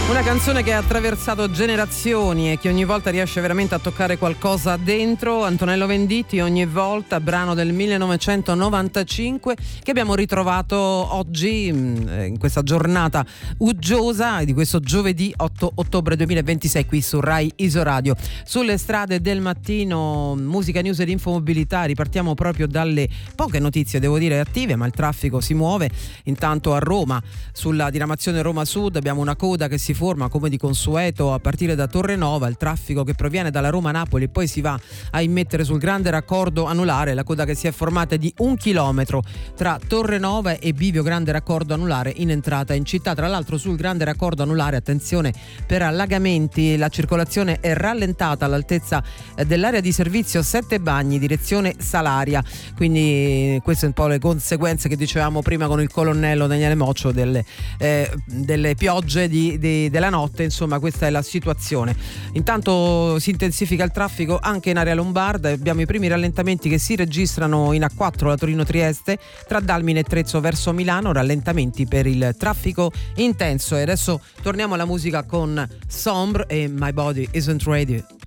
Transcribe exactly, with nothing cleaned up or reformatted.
Una canzone che ha attraversato generazioni e che ogni volta riesce veramente a toccare qualcosa dentro. Antonello Venditti, Ogni volta, brano del millenovecentonovantacinque che abbiamo ritrovato oggi in questa giornata uggiosa di questo giovedì otto ottobre duemilaventisei qui su Rai Isoradio. Sulle strade del mattino, musica, news ed infomobilità. Ripartiamo proprio dalle poche notizie, devo dire, attive, ma il traffico si muove. Intanto a Roma, sulla diramazione Roma Sud, abbiamo una coda che si forma come di consueto a partire da Torrenova. Il traffico che proviene dalla Roma-Napoli e poi si va a immettere sul grande raccordo anulare. La coda che si è formata è di un chilometro tra Torrenova e Bivio Grande Raccordo Anulare in entrata in città. Tra l'altro sul grande raccordo anulare, attenzione per allagamenti, la circolazione è rallentata all'altezza dell'area di servizio Sette Bagni direzione Salaria, quindi queste un po' le conseguenze che dicevamo prima con il colonnello Daniele Moccio delle, eh, delle piogge di, di della notte. Insomma, questa è la situazione. Intanto si intensifica il traffico anche in area lombarda. Abbiamo i primi rallentamenti che si registrano in A quattro la Torino-Trieste tra Dalmine e Trezzo verso Milano, rallentamenti per il traffico intenso. E adesso torniamo alla musica con Sombre e My Body Isn't Ready.